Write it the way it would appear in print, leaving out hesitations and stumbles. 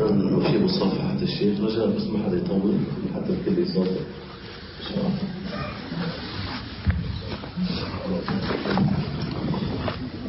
الآن في مصافحة الشيخ، رجاء بس ما حدا يطول حتى الكل يصافح إن شاء الله.